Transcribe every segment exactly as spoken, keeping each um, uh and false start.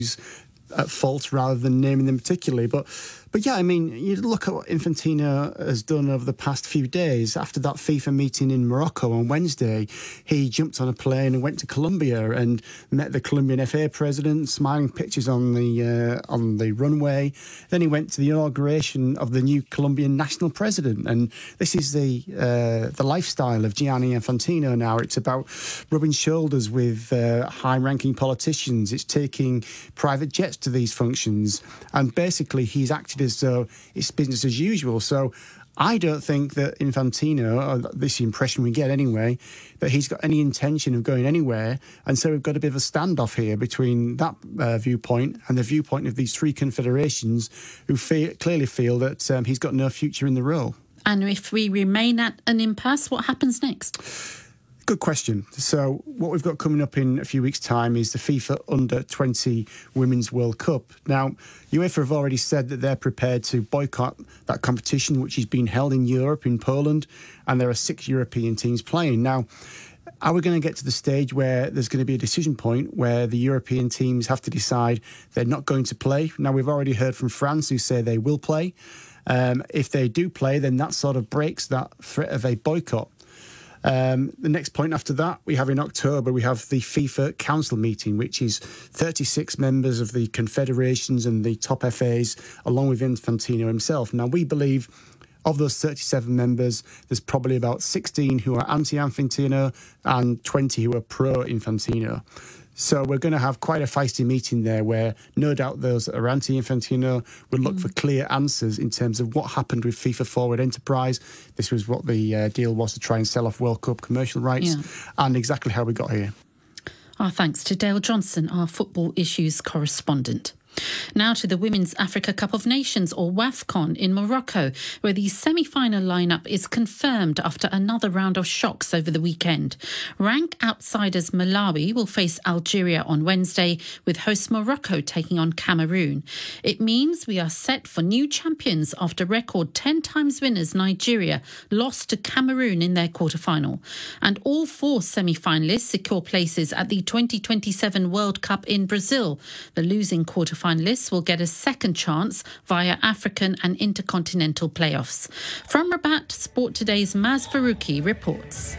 at fault rather than naming them particularly. But but yeah, I mean, you look at what Infantino has done over the past few days. After that FIFA meeting in Morocco on Wednesday, he jumped on a plane and went to Colombia and met the Colombian F A president, smiling pictures on the uh, on the runway. Then he went to the inauguration of the new Colombian national president. And this is the uh, the lifestyle of Gianni Infantino now. It's about rubbing shoulders with uh, high-ranking politicians. It's taking private jets to these functions, and basically he's acted as though it's business as usual. So I don't think that Infantino, or this impression we get anyway, that he's got any intention of going anywhere. And so we've got a bit of a standoff here between that uh, viewpoint and the viewpoint of these three confederations who feel, clearly feel that um, he's got no future in the role. And if we remain at an impasse, what happens next? Good question. So what we've got coming up in a few weeks' time is the FIFA under twenty Women's World Cup. Now, UEFA have already said that they're prepared to boycott that competition, which is being held in Europe, in Poland, and there are six European teams playing. Now, are we going to get to the stage where there's going to be a decision point where the European teams have to decide they're not going to play? Now, we've already heard from France who say they will play. Um, if they do play, then that sort of breaks that threat of a boycott. Um, the next point after that, we have in October, we have the FIFA Council meeting, which is thirty-six members of the confederations and the top F As, along with Infantino himself. Now, we believe of those thirty-seven members, there's probably about sixteen who are anti-Infantino and twenty who are pro-Infantino. So we're going to have quite a feisty meeting there where no doubt those that are anti-Infantino will look mm. for clear answers in terms of what happened with FIFA Forward Enterprise. This was what the uh, deal was, to try and sell off World Cup commercial rights, yeah. and exactly how we got here. Our thanks to Dale Johnson, our football issues correspondent. Now to the Women's Africa Cup of Nations, or WAFCON, in Morocco, where the semi-final lineup is confirmed after another round of shocks over the weekend. Rank outsiders Malawi will face Algeria on Wednesday, with host Morocco taking on Cameroon. It means we are set for new champions after record ten times winners Nigeria lost to Cameroon in their quarter-final. And all four semi-finalists secure places at the twenty twenty-seven World Cup in Brazil. The losing quarter finalists will get a second chance via African and intercontinental playoffs. From Rabat, Sport Today's Maz Faruqi reports.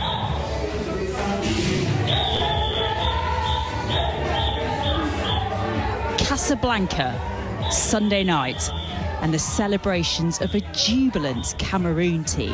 Casablanca, Sunday night, and the celebrations of a jubilant Cameroon team.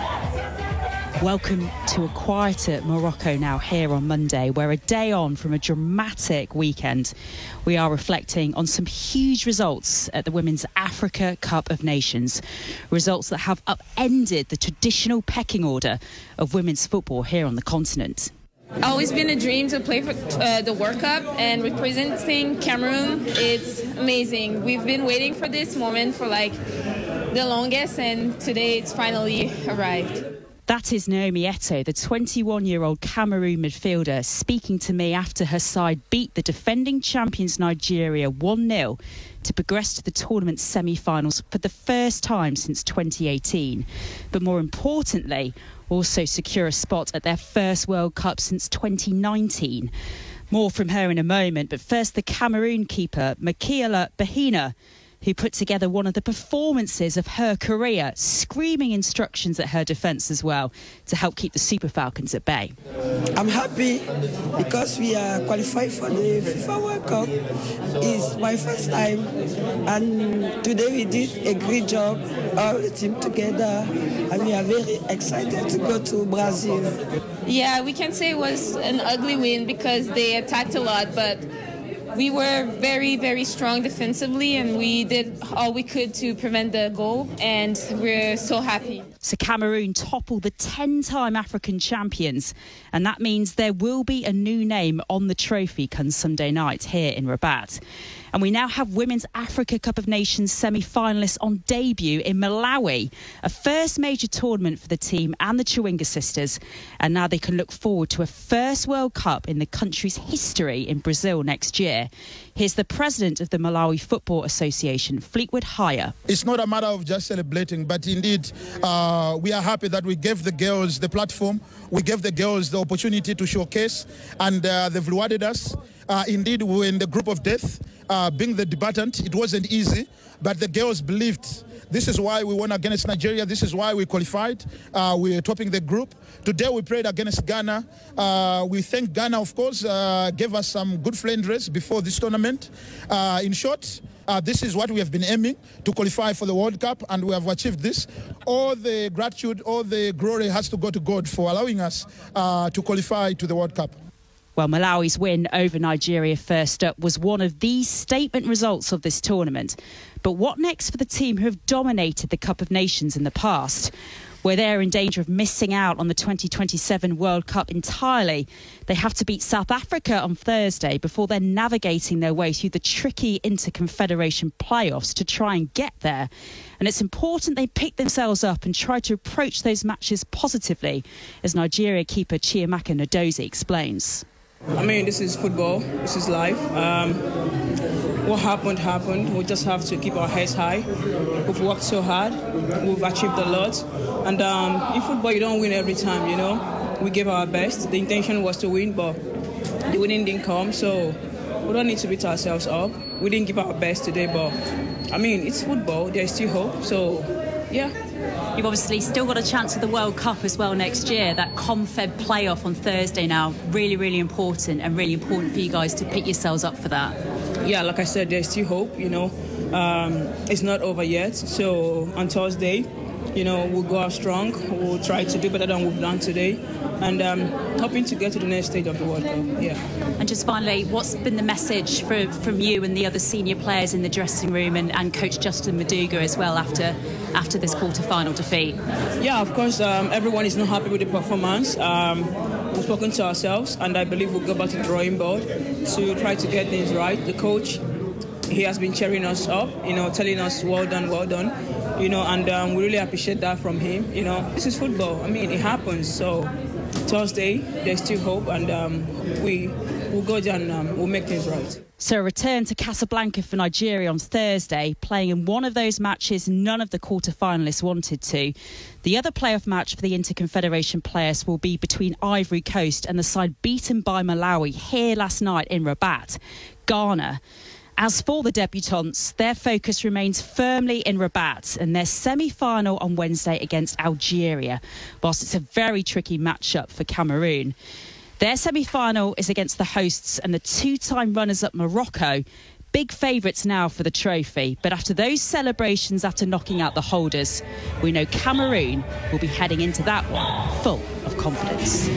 Welcome to a quieter Morocco now here on Monday, where a day on from a dramatic weekend, we are reflecting on some huge results at the Women's Africa Cup of Nations. Results that have upended the traditional pecking order of women's football here on the continent. Always been a dream to play for uh, the World Cup, and representing Cameroon, it's amazing. We've been waiting for this moment for like the longest, and today it's finally arrived. That is Naomi Eto'o, the twenty-one-year-old Cameroon midfielder, speaking to me after her side beat the defending champions Nigeria one nil to progress to the tournament semi-finals for the first time since twenty eighteen. But more importantly, also secure a spot at their first World Cup since twenty nineteen. More from her in a moment, but first the Cameroon keeper, Michaela Bahina, who put together one of the performances of her career, screaming instructions at her defence as well to help keep the Super Falcons at bay. I'm happy because we are qualified for the FIFA World Cup. It's my first time, and today we did a great job, all the team together, and we are very excited to go to Brazil. Yeah, we can say it was an ugly win because they attacked a lot, but we were very, very strong defensively, and we did all we could to prevent the goal, and we're so happy. So Cameroon topple the ten-time African champions, and that means there will be a new name on the trophy come Sunday night here in Rabat. And we now have Women's Africa Cup of Nations semi-finalists on debut in Malawi, a first major tournament for the team and the Chawinga sisters. And now they can look forward to a first World Cup in the country's history in Brazil next year. Here's the president of the Malawi Football Association, Fleetwood Hire. It's not a matter of just celebrating, but indeed uh, we are happy that we gave the girls the platform. We gave the girls the opportunity to showcase, and uh, they've rewarded us. Uh, indeed, we were in the group of death. Uh, being the debutant, it wasn't easy, but the girls believed. This is why we won against Nigeria. This is why we qualified. Uh, we are topping the group. Today we played against Ghana. Uh, we thank Ghana, of course, uh, gave us some good friendlies before this tournament. Uh, in short, uh, this is what we have been aiming to qualify for the World Cup, and we have achieved this. All the gratitude, all the glory has to go to God for allowing us uh, to qualify to the World Cup. Well, Malawi's win over Nigeria first up was one of the statement results of this tournament. But what next for the team who have dominated the Cup of Nations in the past? Where they're in danger of missing out on the twenty twenty-seven World Cup entirely. They have to beat South Africa on Thursday before they're navigating their way through the tricky Inter-Confederation playoffs to try and get there. And it's important they pick themselves up and try to approach those matches positively, as Nigeria keeper Chiamaka Nnadozie explains. I mean, this is football. This is life. Um, what happened, happened. We just have to keep our heads high. We've worked so hard. We've achieved a lot. And um, in football, you don't win every time, you know. We gave our best. The intention was to win, but the winning didn't come. So we don't need to beat ourselves up. We didn't give our best today, but, I mean, it's football. There's still hope. So, yeah. You've obviously still got a chance at the World Cup as well next year. That Confed playoff on Thursday now, really, really important, and really important for you guys to pick yourselves up for that. Yeah, like I said, there's still hope, you know. Um, it's not over yet. So on Thursday, you know, we'll go out strong. We'll try to do better than we've done today. And um, hoping to get to the next stage of the World Cup, yeah. And just finally, what's been the message for, from you and the other senior players in the dressing room, and, and Coach Justin Maduga as well after after this quarter-final defeat? Yeah, of course, um, everyone is not happy with the performance. Um, we've spoken to ourselves, and I believe we'll go back to the drawing board to try to get things right. The coach, he has been cheering us up, you know, telling us well done, well done. You know, and um, we really appreciate that from him. You know, this is football. I mean, it happens. So Thursday, there's still hope, and um, we will go there and um, we'll make things right. So a return to Casablanca for Nigeria on Thursday, playing in one of those matches none of the quarter-finalists wanted to. The other playoff match for the Inter-Confederation players will be between Ivory Coast and the side beaten by Malawi here last night in Rabat, Ghana. As for the debutants, their focus remains firmly in Rabat and their semi-final on Wednesday against Algeria, whilst it's a very tricky matchup for Cameroon. Their semi-final is against the hosts and the two-time runners-up Morocco, big favourites now for the trophy. But after those celebrations after knocking out the holders, we know Cameroon will be heading into that one full of confidence.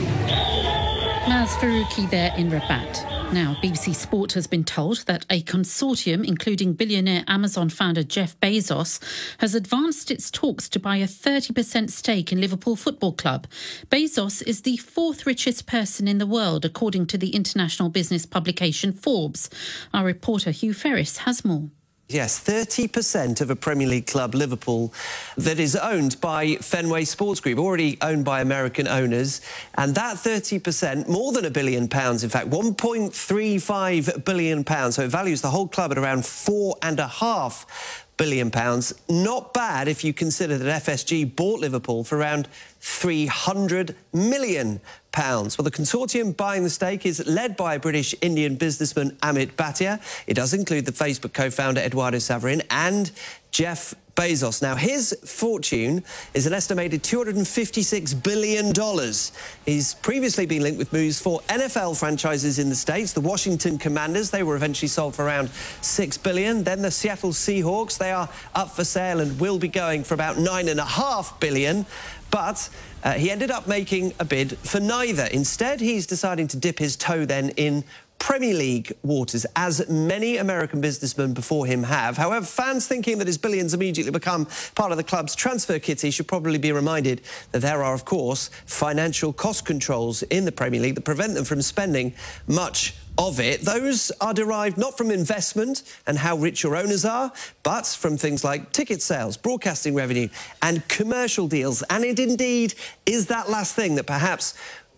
Maz Faruqi there in Rabat. Now, B B C Sport has been told that a consortium, including billionaire Amazon founder Jeff Bezos, has advanced its talks to buy a thirty percent stake in Liverpool Football Club. Bezos is the fourth richest person in the world, according to the international business publication Forbes. Our reporter Hugh Ferris has more. Yes, thirty percent of a Premier League club, Liverpool, that is owned by Fenway Sports Group, already owned by American owners. And that thirty percent, more than a billion pounds, in fact, one point three five billion pounds. So it values the whole club at around four and a half billion pounds. Not bad if you consider that F S G bought Liverpool for around three hundred million pounds. Well, the consortium buying the stake is led by British-Indian businessman Amit Bhatia. It does include the Facebook co-founder Eduardo Saverin and Jeff Bezos. Now, his fortune is an estimated two hundred fifty-six billion dollars. He's previously been linked with moves for N F L franchises in the States. The Washington Commanders, they were eventually sold for around six billion dollars. Then the Seattle Seahawks, they are up for sale and will be going for about nine and a half billion dollars. But uh, he ended up making a bid for neither. Instead, he's deciding to dip his toe then in Premier League waters, as many American businessmen before him have. However, fans thinking that his billions immediately become part of the club's transfer kitty should probably be reminded that there are, of course, financial cost controls in the Premier League that prevent them from spending much of it. Those are derived not from investment and how rich your owners are, but from things like ticket sales, broadcasting revenue and commercial deals. And it indeed is that last thing that perhaps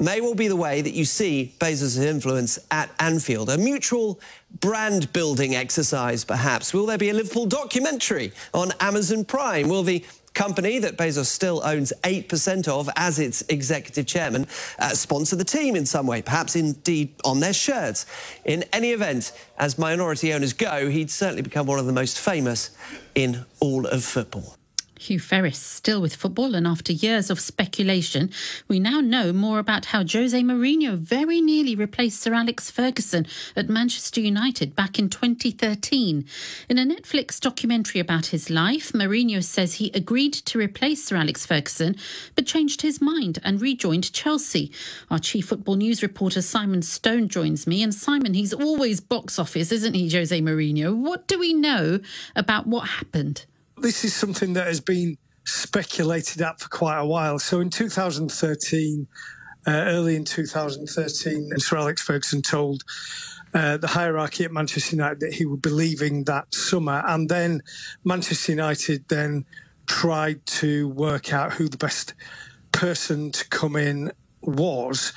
may well be the way that you see Bezos' influence at Anfield. A mutual brand-building exercise, perhaps. Will there be a Liverpool documentary on Amazon Prime? Will the company that Bezos still owns eight percent of as its executive chairman uh, sponsor the team in some way, perhaps indeed on their shirts? In any event, as minority owners go, he'd certainly become one of the most famous in all of football. Hugh Ferris, still with football, and after years of speculation, we now know more about how Jose Mourinho very nearly replaced Sir Alex Ferguson at Manchester United back in twenty thirteen. In a Netflix documentary about his life, Mourinho says he agreed to replace Sir Alex Ferguson, but changed his mind and rejoined Chelsea. Our chief football news reporter Simon Stone joins me. And Simon, he's always box office, isn't he, Jose Mourinho? What do we know about what happened? This is something that has been speculated at for quite a while. So in two thousand thirteen, uh, early in two thousand thirteen, Sir Alex Ferguson told uh, the hierarchy at Manchester United that he would be leaving that summer. And then Manchester United then tried to work out who the best person to come in was.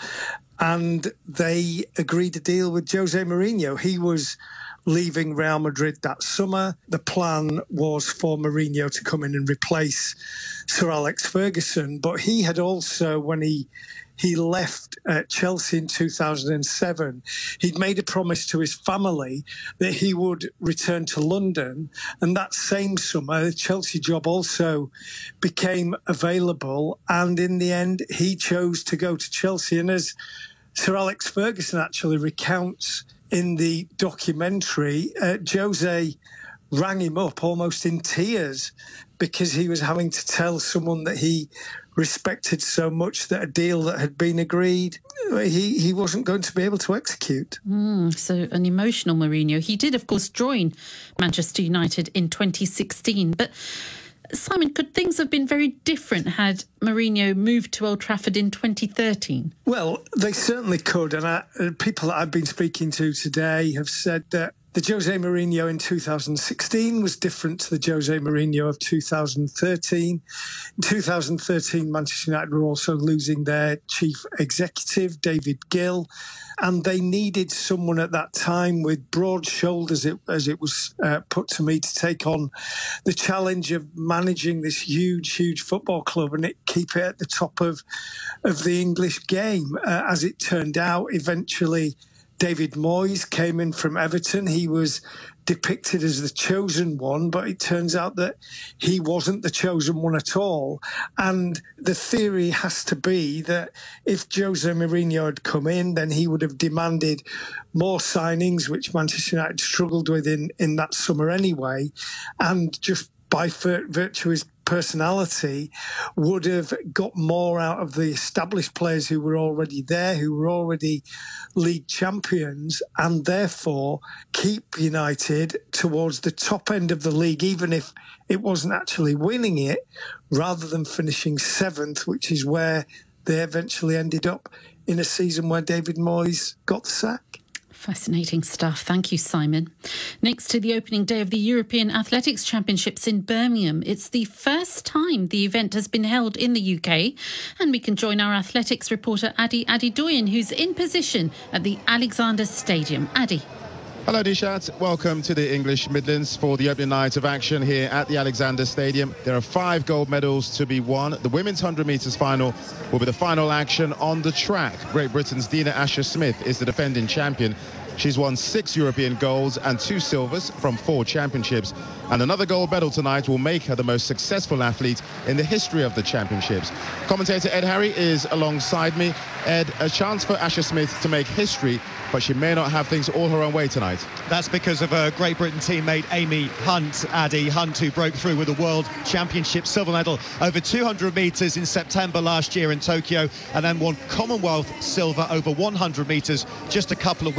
And they agreed a deal with Jose Mourinho. He was leaving Real Madrid that summer. The plan was for Mourinho to come in and replace Sir Alex Ferguson. But he had also, when he he left uh, Chelsea in two thousand seven, he'd made a promise to his family that he would return to London. And that same summer, the Chelsea job also became available. And in the end, he chose to go to Chelsea. And as Sir Alex Ferguson actually recounts in the documentary, uh, Jose rang him up almost in tears because he was having to tell someone that he respected so much that a deal that had been agreed, he, he wasn't going to be able to execute. Mm, so an emotional Mourinho. He did, of course, join Manchester United in twenty sixteen, but Simon, could things have been very different had Mourinho moved to Old Trafford in twenty thirteen? Well, they certainly could. And I, people that I've been speaking to today have said that the Jose Mourinho in two thousand sixteen was different to the Jose Mourinho of two thousand thirteen. In two thousand thirteen, Manchester United were also losing their chief executive, David Gill, and they needed someone at that time with broad shoulders, as it was uh, put to me, to take on the challenge of managing this huge, huge football club and it, keep it at the top of, of the English game. Uh, as it turned out, eventually David Moyes came in from Everton. He was depicted as the chosen one, but it turns out that he wasn't the chosen one at all. And the theory has to be that if Jose Mourinho had come in, then he would have demanded more signings, which Manchester United struggled with in, in that summer anyway, and just by virtue of his personality, would have got more out of the established players who were already there, who were already league champions, and therefore keep United towards the top end of the league, even if it wasn't actually winning it, rather than finishing seventh, which is where they eventually ended up in a season where David Moyes got the sack. Fascinating stuff. Thank you, Simon. Next to the opening day of the European Athletics Championships in Birmingham, it's the first time the event has been held in the U K. And we can join our athletics reporter, Adi Adedoyin, who's in position at the Alexander Stadium. Adi. Hello, Dishat. Welcome to the English Midlands for the opening night of action here at the Alexander Stadium. There are five gold medals to be won. The women's one hundred metres final will be the final action on the track. Great Britain's Dina Asher-Smith is the defending champion. She's won six European golds and two silvers from four championships. And another gold medal tonight will make her the most successful athlete in the history of the championships. Commentator Ed Harry is alongside me. Ed, a chance for Asher-Smith to make history, but she may not have things all her own way tonight. That's because of her Great Britain teammate Amy Hunt, Addy Hunt, who broke through with a World Championship silver medal over two hundred metres in September last year in Tokyo, and then won Commonwealth silver over one hundred metres just a couple of weeks ago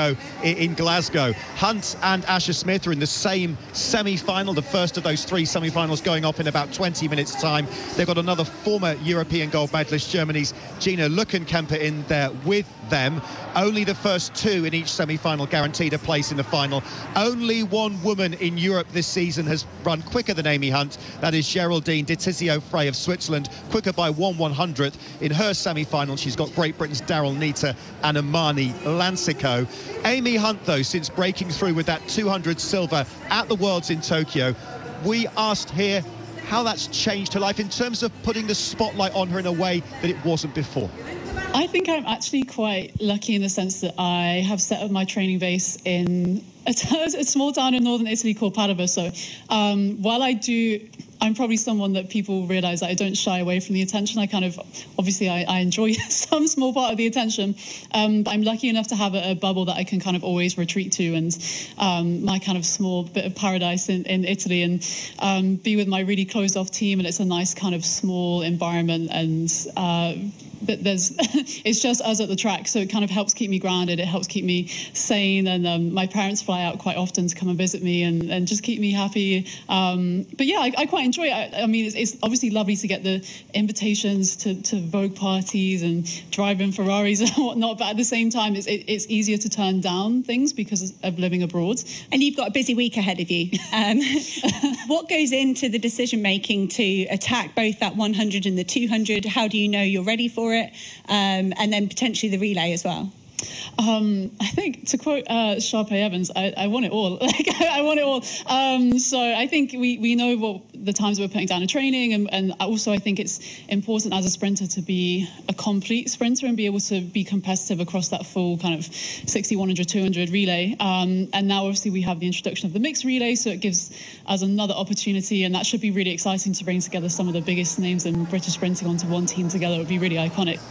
ago in, in Glasgow. Hunt and Asher Smith are in the same semi-final, the first of those three semi-finals going off in about twenty minutes' time. They've got another former European gold medalist, Germany's Gina Lückenkämper, in there with them. Only the first two in each semi-final guaranteed a place in the final. Only one woman in Europe this season has run quicker than Amy Hunt. That is Geraldine de Tizio-Frey of Switzerland, quicker by one one hundredth. In her semi-final, she's got Great Britain's Daryl Neita and Amani Lansico. Amy Hunt, though, since breaking through with that two hundred silver at the Worlds in Tokyo, we asked here how that's changed her life in terms of putting the spotlight on her in a way that it wasn't before. I think I'm actually quite lucky in the sense that I have set up my training base in a, a small town in northern Italy called Padova. So um, while I do, I'm probably someone that people realise that I don't shy away from the attention. I kind of, obviously, I, I enjoy some small part of the attention. Um, but I'm lucky enough to have a, a bubble that I can kind of always retreat to, and um, my kind of small bit of paradise in, in Italy, and um, be with my really closed off team. And it's a nice kind of small environment, and uh, but there's it's just us at the track, so it kind of helps keep me grounded. It helps keep me sane, and um, my parents fly out quite often to come and visit me and, and just keep me happy. Um, but yeah, I, I quite enjoy it. I, I mean, it's, it's obviously lovely to get the invitations to, to Vogue parties and drive in Ferraris and whatnot, but at the same time, it's, it, it's easier to turn down things because of living abroad. And you've got a busy week ahead of you. Um, what goes into the decision making to attack both that one hundred and the two hundred? How do you know you're ready for it? Um, and then potentially the relay as well. Um, I think, to quote uh, Sharpay Evans, I, I want it all. Like, I want it all. Um, so I think we, we know what the times we're putting down in training, and, and also I think it's important as a sprinter to be a complete sprinter and be able to be competitive across that full kind of sixty, one hundred, two hundred relay. Um, and now obviously we have the introduction of the mixed relay, so it gives us another opportunity, and that should be really exciting to bring together some of the biggest names in British sprinting onto one team together. It would be really iconic.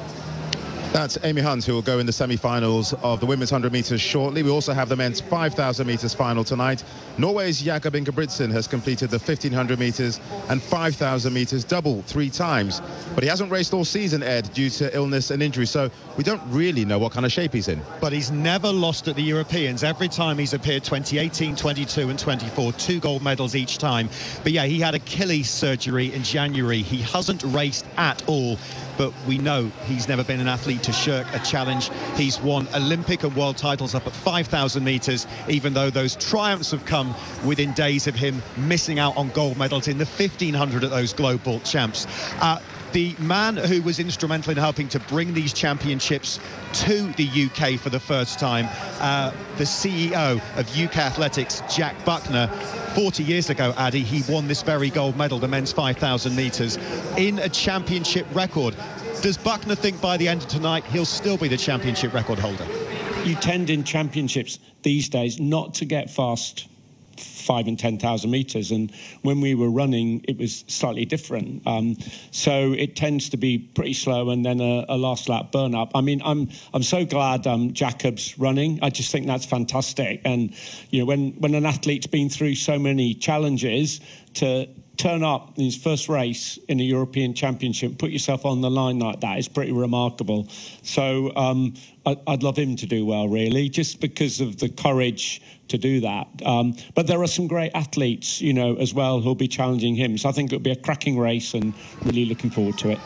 That's Amy Hunt, who will go in the semi-finals of the women's one hundred metres shortly. We also have the men's five thousand metres final tonight. Norway's Jakob Ingebrigtsen has completed the fifteen hundred metres and five thousand metres double three times. But he hasn't raced all season, Ed, due to illness and injury, so we don't really know what kind of shape he's in. But he's never lost at the Europeans. Every time he's appeared, twenty eighteen, twenty-two and twenty-four, two gold medals each time. But yeah, he had Achilles surgery in January. He hasn't raced at all. But we know he's never been an athlete to shirk a challenge. He's won Olympic and world titles up at five thousand metres, even though those triumphs have come within days of him missing out on gold medals in the fifteen hundred at those global champs. Uh, the man who was instrumental in helping to bring these championships to the U K for the first time, uh, the C E O of U K Athletics, Jack Buckner. forty years ago, Addy, he won this very gold medal, the men's five thousand metres, in a championship record. Does Buckner think by the end of tonight he'll still be the championship record holder? You tend in championships these days not to get fast five and ten thousand metres, and when we were running it was slightly different. Um, so it tends to be pretty slow and then a, a last lap burn up. I mean, I'm I'm so glad um, Jacob's running. I just think that's fantastic. And you know, when when an athlete's been through so many challenges, to turn up in his first race in a European Championship, put yourself on the line like that is pretty remarkable. So um, I, I'd love him to do well, really, just because of the courage to do that. Um, but there are some great athletes, you know, as well, who'll be challenging him. So I think it'll be a cracking race and really looking forward to it.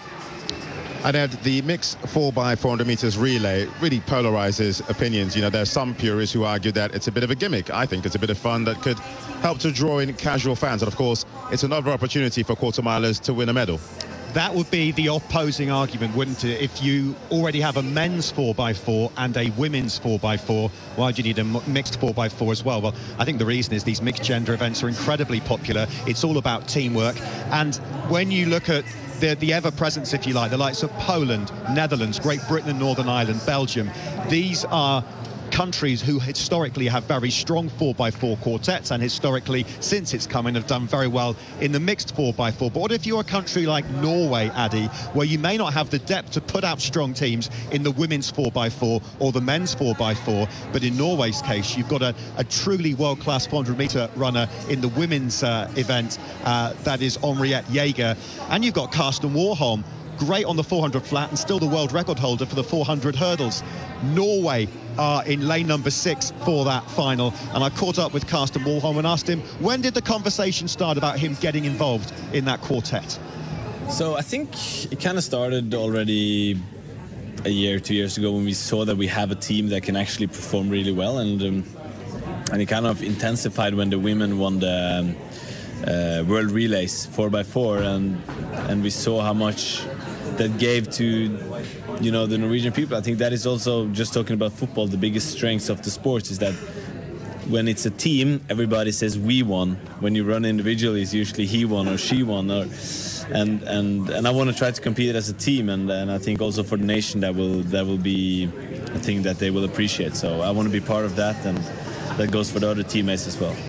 And Ed, the mixed four by four hundred metres relay really polarizes opinions. You know, there are some purists who argue that it's a bit of a gimmick. I think it's a bit of fun that could help to draw in casual fans. And of course, it's another opportunity for quarter milers to win a medal. That would be the opposing argument, wouldn't it? If you already have a men's four by four and a women's four by four, why do you need a mixed four by four as well? Well, I think the reason is these mixed gender events are incredibly popular. It's all about teamwork. And when you look at the, the ever-presence, if you like, the likes of Poland, Netherlands, Great Britain and Northern Ireland, Belgium, these are countries who historically have very strong four by four quartets, and historically, since it's come in, have done very well in the mixed four by four. But what if you're a country like Norway, Addy, where you may not have the depth to put out strong teams in the women's four by four or the men's four by four, but in Norway's case, you've got a, a truly world-class four hundred metre runner in the women's uh, event, uh, that is Henriette Jaeger, and you've got Karsten Warholm. great on the four hundred flat and still the world record holder for the four hundred hurdles. Norway are in lane number six for that final, and I caught up with Karsten Warholm and asked him, when did the conversation start about him getting involved in that quartet? So I think it kind of started already a year, two years ago, when we saw that we have a team that can actually perform really well, and um, and it kind of intensified when the women won the um, uh, World Relays four by four, and and we saw how much that gave to, you know, the Norwegian people. I think that is also, just talking about football, the biggest strength of the sport is that when it's a team, everybody says we won. When you run individually, it's usually he won or she won, or and and and I want to try to compete as a team, and and I think also for the nation that will that will be a thing that they will appreciate. So I want to be part of that, and that goes for the other teammates as well.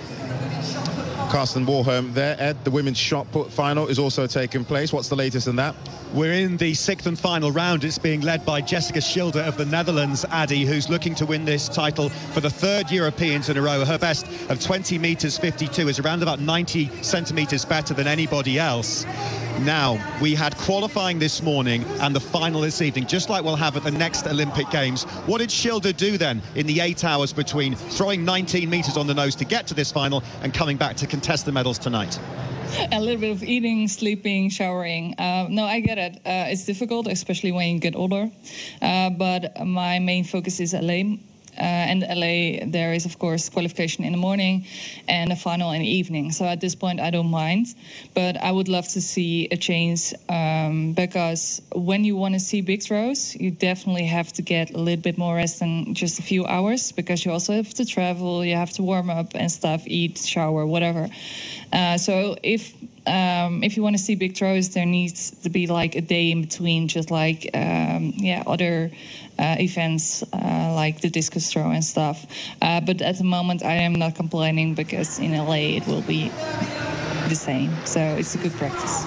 Karsten Warholm there. Ed, the women's shot put final is also taking place. What's the latest in that? We're in the sixth and final round. It's being led by Jessica Schilder of the Netherlands, Addy, who's looking to win this title for the third Europeans in a row. Her best of twenty metres fifty-two is around about ninety centimetres better than anybody else. Now, we had qualifying this morning and the final this evening, just like we'll have at the next Olympic Games. What did Schilder do then in the eight hours between throwing nineteen metres on the nose to get to this final and coming back to contest the medals tonight? A little bit of eating, sleeping, showering. Uh, no, I get it. Uh, it's difficult, especially when you get older. Uh, but my main focus is L A. Uh, and L A, there is, of course, qualification in the morning and a final in the evening. So at this point, I don't mind. But I would love to see a change um, because when you want to see big throws, you definitely have to get a little bit more rest than just a few hours, because you also have to travel, you have to warm up and stuff, eat, shower, whatever. Uh, so if um, if you want to see big throws, there needs to be like a day in between, just like um, yeah, other uh, events uh, like the discus throw and stuff. Uh, but at the moment, I am not complaining because in L A it will be the same. So it's a good practice.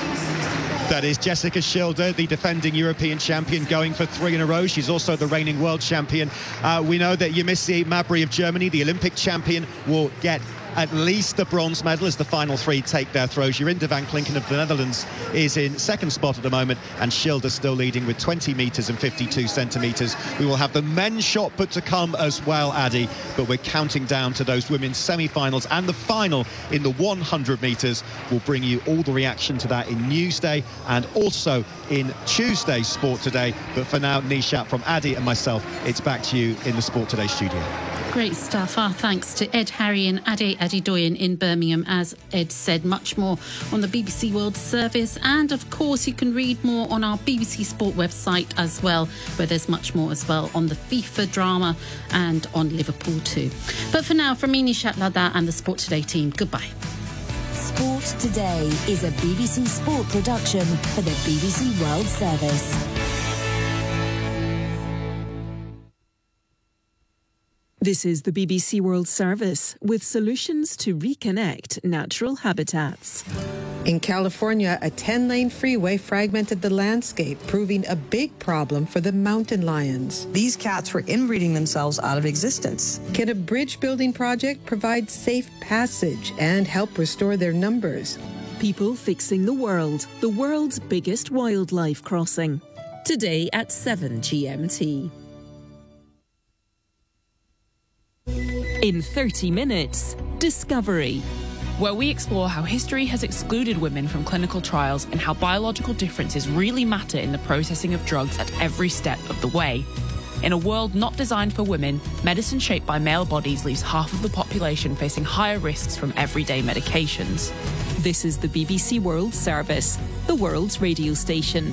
That is Jessica Schilder, the defending European champion, going for three in a row. She's also the reigning world champion. Uh, we know that Yemisi Mabry of Germany, the Olympic champion, will get at least the bronze medal as the final three take their throws. Jorinde van Klinken of the Netherlands is in second spot at the moment, and Schilder still leading with twenty metres and fifty-two centimetres. We will have the men's shot put to come as well, Addy, but we're counting down to those women's semi-finals, and the final in the one hundred metres. We'll bring you all the reaction to that in Newsday and also in Tuesday's Sport Today. But for now, Nishat, from Addy and myself, it's back to you in the Sport Today studio. Great stuff. Our thanks to Ed Harry and Ade Adedoyin in Birmingham. As Ed said, much more on the B B C World Service. And, of course, you can read more on our B B C Sport website as well, where there's much more as well on the FIFA drama and on Liverpool too. But for now, from me, Nishat Lada and the Sport Today team, goodbye. Sport Today is a B B C Sport production for the B B C World Service. This is the B B C World Service with solutions to reconnect natural habitats. In California, a ten-lane freeway fragmented the landscape, proving a big problem for the mountain lions. These cats were inbreeding themselves out of existence. Can a bridge building project provide safe passage and help restore their numbers? People Fixing the World, the world's biggest wildlife crossing. Today at seven G M T. In thirty minutes, Discovery, where we explore how history has excluded women from clinical trials and how biological differences really matter in the processing of drugs at every step of the way. In a world not designed for women, medicine shaped by male bodies leaves half of the population facing higher risks from everyday medications. This is the B B C World Service, the world's radio station.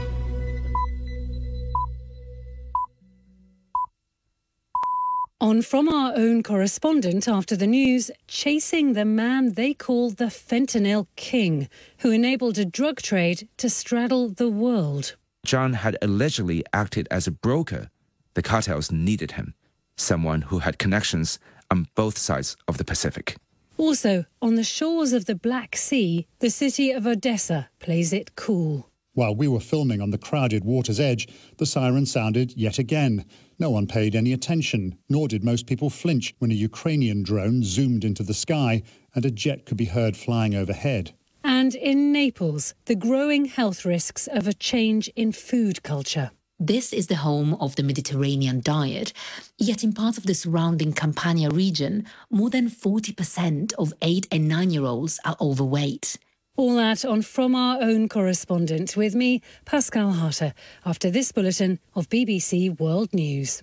On from our own correspondent after the news, chasing the man they call the fentanyl king, who enabled a drug trade to straddle the world. John had allegedly acted as a broker. The cartels needed him, someone who had connections on both sides of the Pacific. Also, on the shores of the Black Sea, the city of Odessa plays it cool. While we were filming on the crowded water's edge, the siren sounded yet again. No one paid any attention, nor did most people flinch when a Ukrainian drone zoomed into the sky and a jet could be heard flying overhead. And in Naples, the growing health risks of a change in food culture. This is the home of the Mediterranean diet, yet in parts of the surrounding Campania region, more than forty percent of eight and nine-year-olds are overweight. All that on From Our Own Correspondent with me, Pascal Harter, after this bulletin of B B C World News.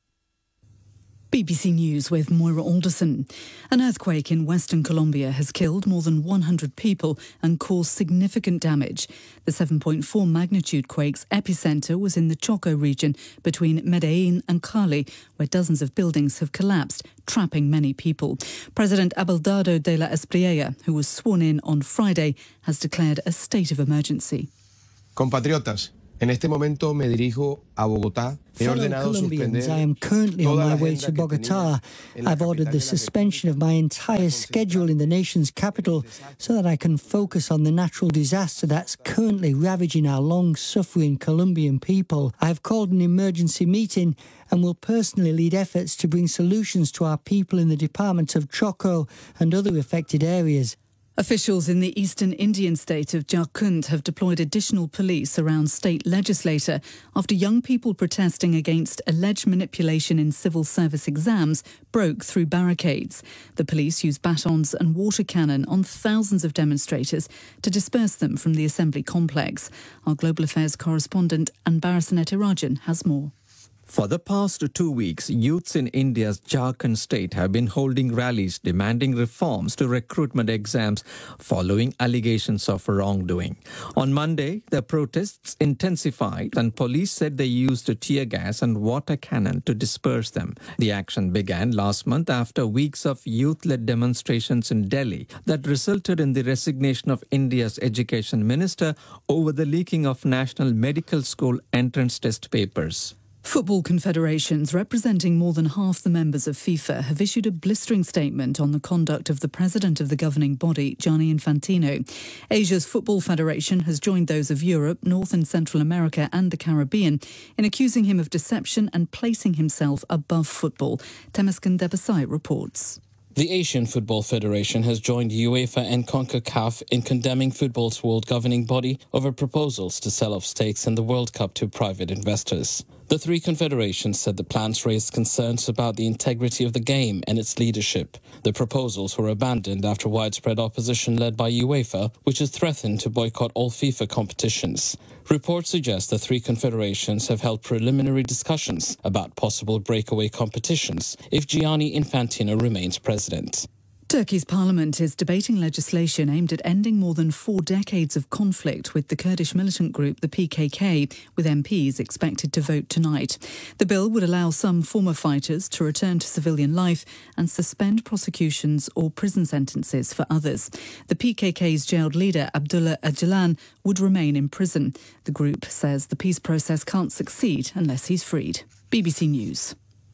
B B C News with Moira Alderson. An earthquake in Western Colombia has killed more than one hundred people and caused significant damage. The seven point four magnitude quake's epicenter was in the Choco region between Medellin and Cali, where dozens of buildings have collapsed, trapping many people. President Abelardo de la Espriella, who was sworn in on Friday, has declared a state of emergency. Compatriotas, en este momento me dirijo a Bogotá. Fellow Colombians, I am currently on my way to Bogotá. I've ordered the suspension of my entire schedule in the nation's capital so that I can focus on the natural disaster that's currently ravaging our long-suffering Colombian people. I have called an emergency meeting and will personally lead efforts to bring solutions to our people in the department of Choco and other affected areas. Officials in the eastern Indian state of Jharkhand have deployed additional police around state legislature after young people protesting against alleged manipulation in civil service exams broke through barricades. The police used batons and water cannon on thousands of demonstrators to disperse them from the assembly complex. Our global affairs correspondent Anbarasanet Irajan has more. For the past two weeks, youths in India's Jharkhand state have been holding rallies demanding reforms to recruitment exams following allegations of wrongdoing. On Monday, the protests intensified and police said they used tear gas and water cannon to disperse them. The action began last month after weeks of youth-led demonstrations in Delhi that resulted in the resignation of India's education minister over the leaking of National Medical School entrance test papers. Football confederations representing more than half the members of FIFA have issued a blistering statement on the conduct of the president of the governing body, Gianni Infantino. Asia's Football Federation has joined those of Europe, North and Central America and the Caribbean in accusing him of deception and placing himself above football. Temesgen Debasai reports. The Asian Football Federation has joined UEFA and CONCACAF in condemning football's world governing body over proposals to sell off stakes in the World Cup to private investors. The three confederations said the plans raised concerns about the integrity of the game and its leadership. The proposals were abandoned after widespread opposition led by UEFA, which has threatened to boycott all FIFA competitions. Reports suggest the three confederations have held preliminary discussions about possible breakaway competitions if Gianni Infantino remains president. Turkey's parliament is debating legislation aimed at ending more than four decades of conflict with the Kurdish militant group, the P K K, with M Ps expected to vote tonight. The bill would allow some former fighters to return to civilian life and suspend prosecutions or prison sentences for others. The P K K's jailed leader, Abdullah Öcalan, would remain in prison. The group says the peace process can't succeed unless he's freed. B B C News.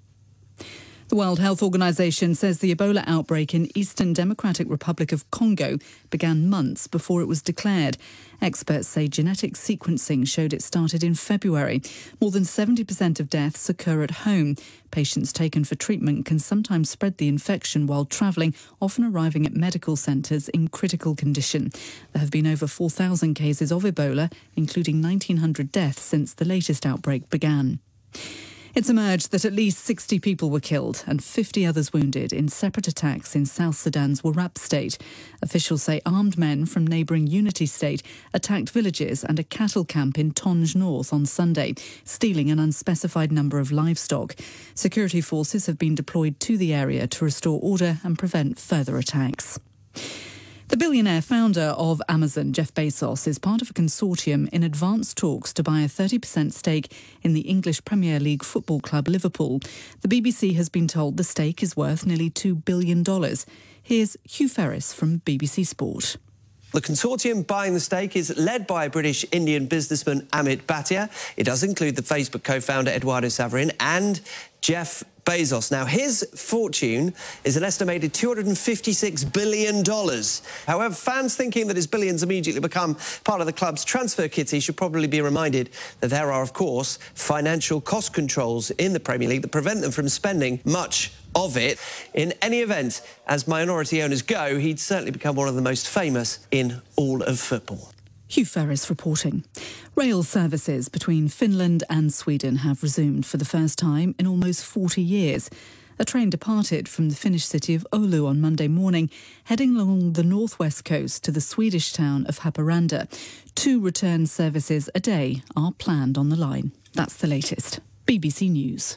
The World Health Organization says the Ebola outbreak in Eastern Democratic Republic of Congo began months before it was declared. Experts say genetic sequencing showed it started in February. More than seventy percent of deaths occur at home. Patients taken for treatment can sometimes spread the infection while travelling, often arriving at medical centres in critical condition. There have been over four thousand cases of Ebola, including nineteen hundred deaths since the latest outbreak began. It's emerged that at least sixty people were killed and fifty others wounded in separate attacks in South Sudan's Warrap state. Officials say armed men from neighbouring Unity state attacked villages and a cattle camp in Tonj North on Sunday, stealing an unspecified number of livestock. Security forces have been deployed to the area to restore order and prevent further attacks. The billionaire founder of Amazon, Jeff Bezos, is part of a consortium in advanced talks to buy a thirty percent stake in the English Premier League football club Liverpool. The B B C has been told the stake is worth nearly two billion dollars. Here's Hugh Ferris from B B C Sport. The consortium buying the stake is led by British-Indian businessman Amit Bhatia. It does include the Facebook co-founder Eduardo Saverin and Jeff Bezos. Now, his fortune is an estimated two hundred fifty-six billion dollars. However, fans thinking that his billions immediately become part of the club's transfer kitty should probably be reminded that there are, of course, financial cost controls in the Premier League that prevent them from spending much of it. In any event, as minority owners go, he'd certainly become one of the most famous in all of football. Hugh Ferris reporting. Rail services between Finland and Sweden have resumed for the first time in almost forty years. A train departed from the Finnish city of Oulu on Monday morning, heading along the northwest coast to the Swedish town of Haparanda. Two return services a day are planned on the line. That's the latest. B B C News.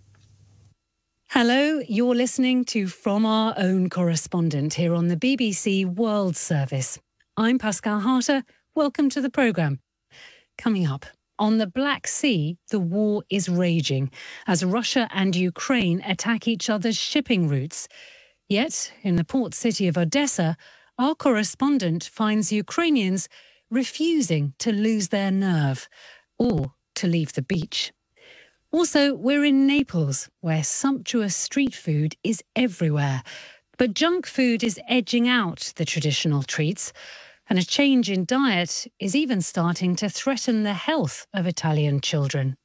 Hello, you're listening to From Our Own Correspondent here on the B B C World Service. I'm Pascal Harter. Welcome to the programme. Coming up, on the Black Sea, the war is raging as Russia and Ukraine attack each other's shipping routes. Yet, in the port city of Odessa, our correspondent finds Ukrainians refusing to lose their nerve or to leave the beach. Also, we're in Naples, where sumptuous street food is everywhere. But junk food is edging out the traditional treats. And a change in diet is even starting to threaten the health of Italian children.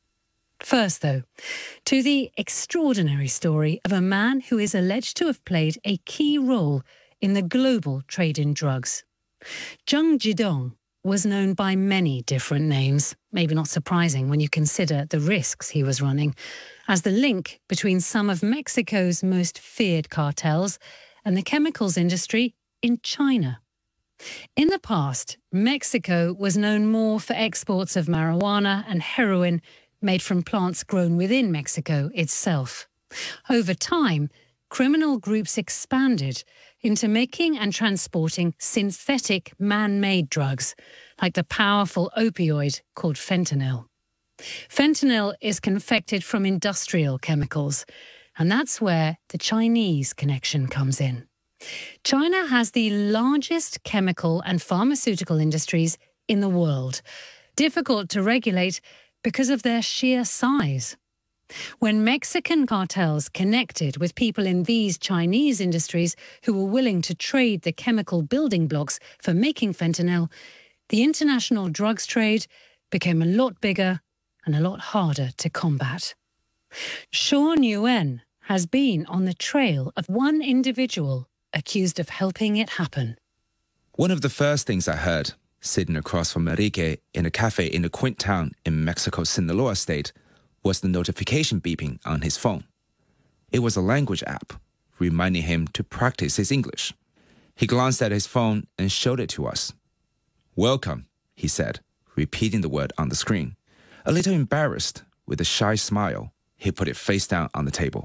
First, though, to the extraordinary story of a man who is alleged to have played a key role in the global trade in drugs. Zheng Jidong was known by many different names, maybe not surprising when you consider the risks he was running, as the link between some of Mexico's most feared cartels and the chemicals industry in China. In the past, Mexico was known more for exports of marijuana and heroin made from plants grown within Mexico itself. Over time, criminal groups expanded into making and transporting synthetic man-made drugs, like the powerful opioid called fentanyl. Fentanyl is confected from industrial chemicals, and that's where the Chinese connection comes in. China has the largest chemical and pharmaceutical industries in the world, difficult to regulate because of their sheer size. When Mexican cartels connected with people in these Chinese industries who were willing to trade the chemical building blocks for making fentanyl, the international drugs trade became a lot bigger and a lot harder to combat. Sean Yuen has been on the trail of one individual accused of helping it happen. One of the first things I heard, sitting across from Enrique in a cafe in a quaint town in Mexico's Sinaloa state, was the notification beeping on his phone. It was a language app, reminding him to practice his English. He glanced at his phone and showed it to us. "Welcome," he said, repeating the word on the screen. A little embarrassed, with a shy smile, he put it face down on the table.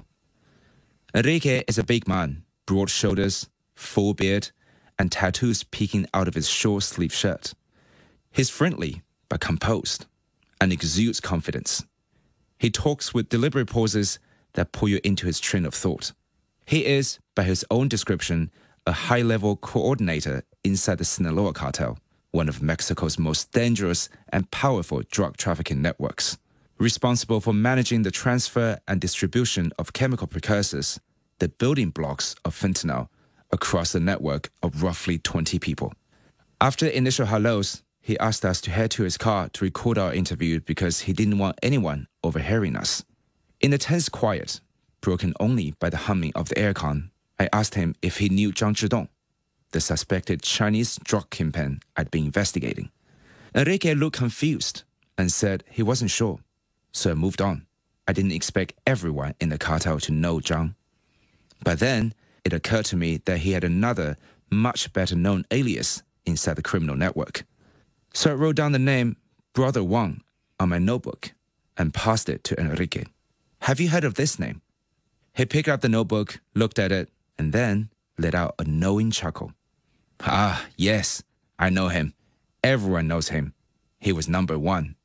Enrique is a big man, broad shoulders, full beard, and tattoos peeking out of his short-sleeved shirt. He's friendly but composed and exudes confidence. He talks with deliberate pauses that pull you into his train of thought. He is, by his own description, a high-level coordinator inside the Sinaloa cartel, one of Mexico's most dangerous and powerful drug trafficking networks, responsible for managing the transfer and distribution of chemical precursors, the building blocks of fentanyl, across a network of roughly twenty people. After initial hellos, he asked us to head to his car to record our interview because he didn't want anyone overhearing us. In the tense quiet, broken only by the humming of the aircon, I asked him if he knew Zheng Jidong, the suspected Chinese drug kingpin I'd been investigating. Enrique looked confused and said he wasn't sure, so I moved on. I didn't expect everyone in the cartel to know Zhang. But then it occurred to me that he had another, much better-known alias inside the criminal network. So I wrote down the name Brother Wang on my notebook and passed it to Enrique. "Have you heard of this name?" He picked up the notebook, looked at it, and then let out a knowing chuckle. "Ah, yes, I know him. Everyone knows him. He was number one."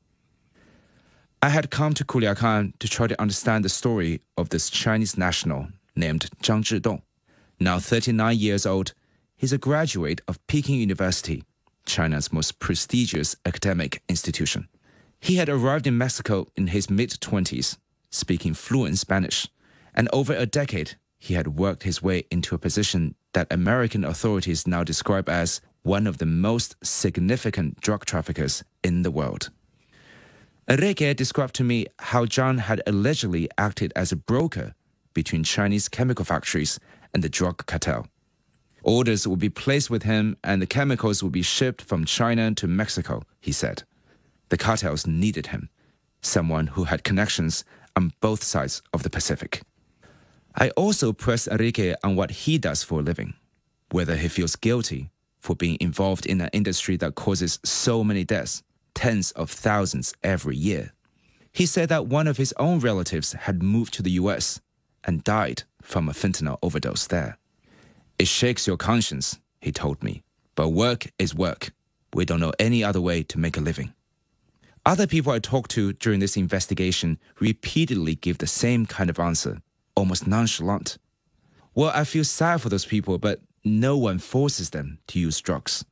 I had come to Culiacan to try to understand the story of this Chinese national named Zhang Zhidong. Now thirty-nine years old, he's a graduate of Peking University, China's most prestigious academic institution. He had arrived in Mexico in his mid-twenties, speaking fluent Spanish, and over a decade, he had worked his way into a position that American authorities now describe as one of the most significant drug traffickers in the world. Enrique described to me how Zhang had allegedly acted as a broker between Chinese chemical factories and the drug cartel. Orders would be placed with him and the chemicals would be shipped from China to Mexico, he said. The cartels needed him, someone who had connections on both sides of the Pacific. I also pressed Enrique on what he does for a living, whether he feels guilty for being involved in an industry that causes so many deaths, tens of thousands every year. He said that one of his own relatives had moved to the U S and died from a fentanyl overdose there. It shakes your conscience, he told me, but work is work. We don't know any other way to make a living. Other people I talked to during this investigation repeatedly give the same kind of answer, almost nonchalant. Well, I feel sad for those people, but no one forces them to use drugs.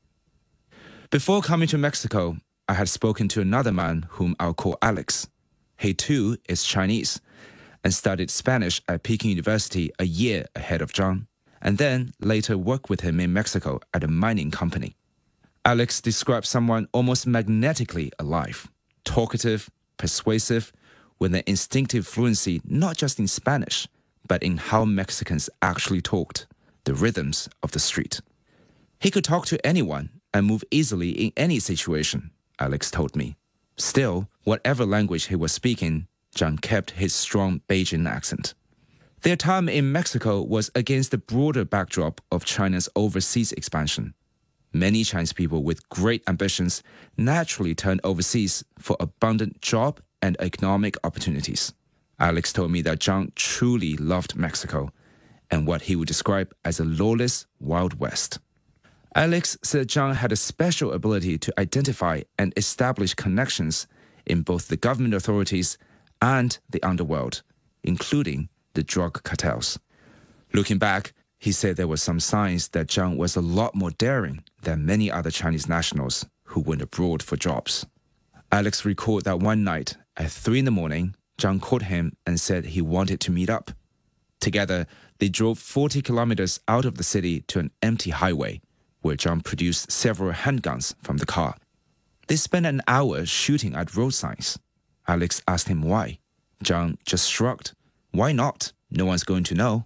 Before coming to Mexico, I had spoken to another man whom I'll call Alex. He too is Chinese and studied Spanish at Peking University a year ahead of Zhang, and then later worked with him in Mexico at a mining company. Alex described someone almost magnetically alive, talkative, persuasive, with an instinctive fluency not just in Spanish, but in how Mexicans actually talked, the rhythms of the street. He could talk to anyone and move easily in any situation, Alex told me. Still, whatever language he was speaking, Zhang kept his strong Beijing accent. Their time in Mexico was against the broader backdrop of China's overseas expansion. Many Chinese people with great ambitions naturally turned overseas for abundant job and economic opportunities. Alex told me that Zhang truly loved Mexico and what he would describe as a lawless Wild West. Alex said Zhang had a special ability to identify and establish connections in both the government authorities and the underworld, including the drug cartels. Looking back, he said there were some signs that Zhang was a lot more daring than many other Chinese nationals who went abroad for jobs. Alex recalled that one night at three in the morning, Zhang called him and said he wanted to meet up. Together, they drove forty kilometers out of the city to an empty highway, where Zhang produced several handguns from the car. They spent an hour shooting at road signs. Alex asked him why. Zhang just shrugged. Why not? No one's going to know.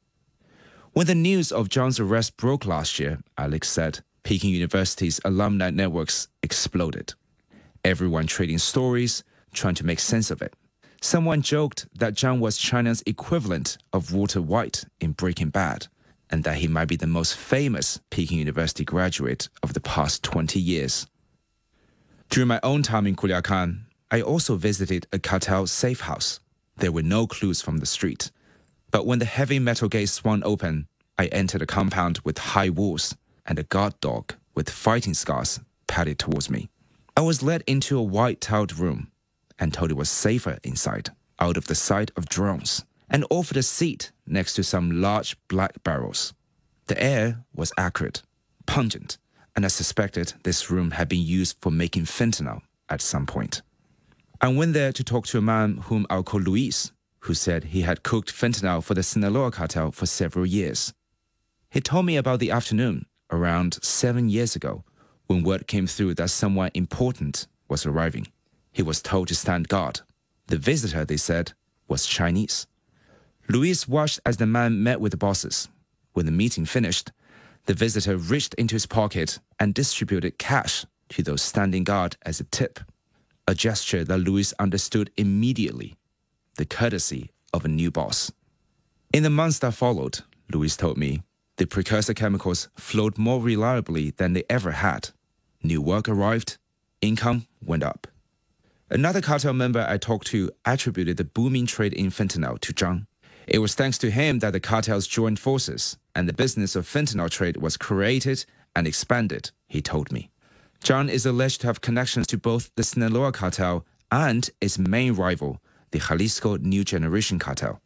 When the news of Zhang's arrest broke last year, Alex said, Peking University's alumni networks exploded. Everyone trading stories, trying to make sense of it. Someone joked that Zhang was China's equivalent of Walter White in Breaking Bad, and that he might be the most famous Peking University graduate of the past twenty years. During my own time in Culiacan, I also visited a cartel safe house. There were no clues from the street. But when the heavy metal gate swung open, I entered a compound with high walls, and a guard dog with fighting scars padded towards me. I was led into a white-tiled room and told it was safer inside, out of the sight of drones, and offered a seat next to some large black barrels. The air was acrid, pungent, and I suspected this room had been used for making fentanyl at some point. I went there to talk to a man whom I'll call Luis, who said he had cooked fentanyl for the Sinaloa cartel for several years. He told me about the afternoon, around seven years ago, when word came through that someone important was arriving. He was told to stand guard. The visitor, they said, was Chinese. Luis watched as the man met with the bosses. When the meeting finished, the visitor reached into his pocket and distributed cash to those standing guard as a tip, a gesture that Luis understood immediately, the courtesy of a new boss. In the months that followed, Luis told me, the precursor chemicals flowed more reliably than they ever had. New work arrived, income went up. Another cartel member I talked to attributed the booming trade in fentanyl to Zhang. It was thanks to him that the cartels joined forces and the business of fentanyl trade was created and expanded, he told me. Zhang is alleged to have connections to both the Sinaloa cartel and its main rival, the Jalisco New Generation cartel.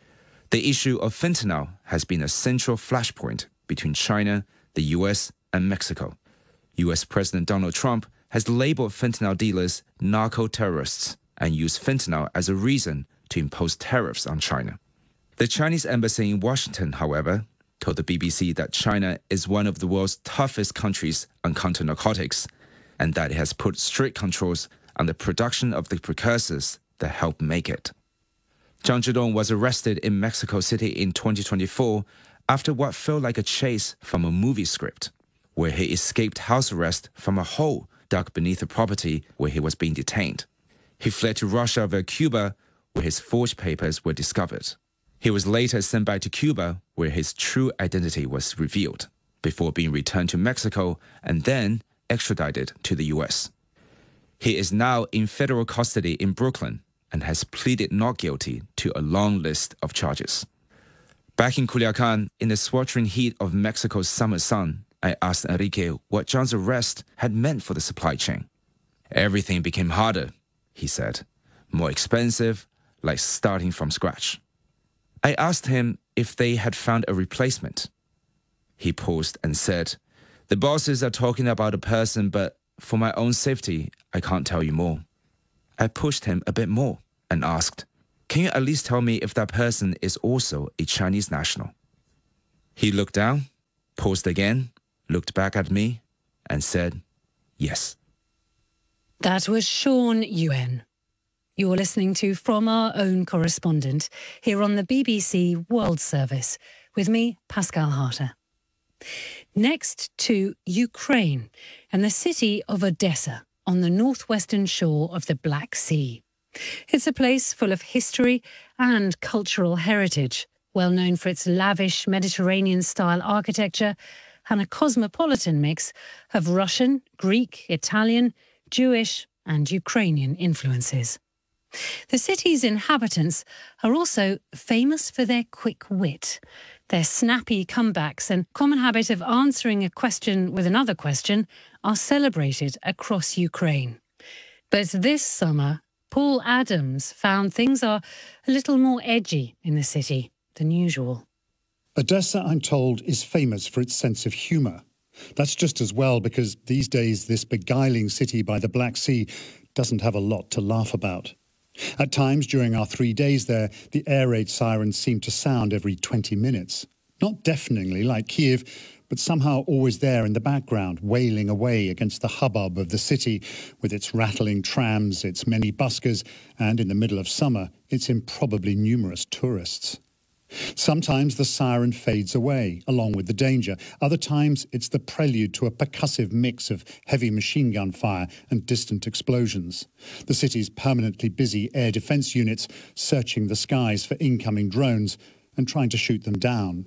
The issue of fentanyl has been a central flashpoint between China, the U S, and Mexico. U S President Donald Trump has labeled fentanyl dealers narco-terrorists and used fentanyl as a reason to impose tariffs on China. The Chinese embassy in Washington, however, told the B B C that China is one of the world's toughest countries on counter-narcotics, and that it has put strict controls on the production of the precursors that help make it. Zhang Zhidong was arrested in Mexico City in twenty twenty-four after what felt like a chase from a movie script, where he escaped house arrest from a hole dug beneath the property where he was being detained. He fled to Russia via Cuba, where his forged papers were discovered. He was later sent back to Cuba, where his true identity was revealed, before being returned to Mexico and then extradited to the U S. He is now in federal custody in Brooklyn and has pleaded not guilty to a long list of charges. Back in Culiacan, in the sweltering heat of Mexico's summer sun, I asked Enrique what Zhang's arrest had meant for the supply chain. Everything became harder, he said. More expensive, like starting from scratch. I asked him if they had found a replacement. He paused and said, "The bosses are talking about a person, but for my own safety, I can't tell you more." I pushed him a bit more and asked, "Can you at least tell me if that person is also a Chinese national?" He looked down, paused again, looked back at me, and said, "Yes." That was Sean Yuen. You're listening to From Our Own Correspondent here on the B B C World Service with me, Pascal Harter. Next to Ukraine and the city of Odessa on the northwestern shore of the Black Sea. It's a place full of history and cultural heritage, well known for its lavish Mediterranean-style architecture and a cosmopolitan mix of Russian, Greek, Italian, Jewish and Ukrainian influences. The city's inhabitants are also famous for their quick wit, their snappy comebacks and common habit of answering a question with another question are celebrated across Ukraine. But this summer, Paul Adams found things are a little more edgy in the city than usual. Odessa, I'm told, is famous for its sense of humour. That's just as well because these days this beguiling city by the Black Sea doesn't have a lot to laugh about. At times during our three days there, the air raid sirens seem to sound every twenty minutes. Not deafeningly like Kiev, but somehow always there in the background, wailing away against the hubbub of the city with its rattling trams, its many buskers, and in the middle of summer, its improbably numerous tourists. Sometimes the siren fades away, along with the danger. Other times it's the prelude to a percussive mix of heavy machine gun fire and distant explosions. The city's permanently busy air defence units searching the skies for incoming drones and trying to shoot them down.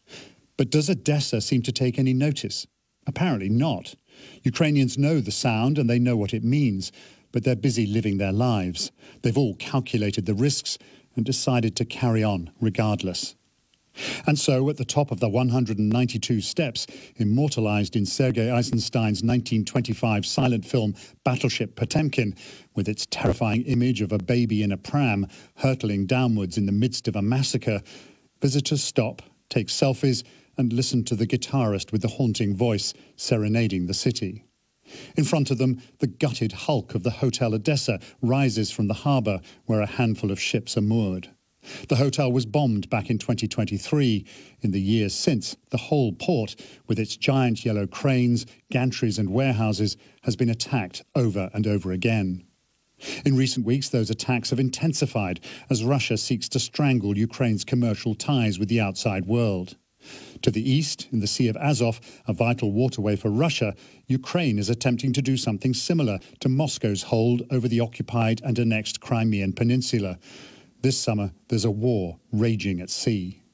But does Odessa seem to take any notice? Apparently not. Ukrainians know the sound and they know what it means, but they're busy living their lives. They've all calculated the risks and decided to carry on regardless. And so, at the top of the one hundred ninety-two steps, immortalised in Sergei Eisenstein's nineteen twenty-five silent film Battleship Potemkin, with its terrifying image of a baby in a pram hurtling downwards in the midst of a massacre, visitors stop, take selfies, and listen to the guitarist with the haunting voice serenading the city. In front of them, the gutted hulk of the Hotel Odessa rises from the harbour where a handful of ships are moored. The hotel was bombed back in twenty twenty-three. In the years since, the whole port, with its giant yellow cranes, gantries and warehouses, has been attacked over and over again. In recent weeks, those attacks have intensified as Russia seeks to strangle Ukraine's commercial ties with the outside world. To the east, in the Sea of Azov, a vital waterway for Russia, Ukraine is attempting to do something similar to Moscow's hold over the occupied and annexed Crimean Peninsula. This summer, there's a war raging at sea.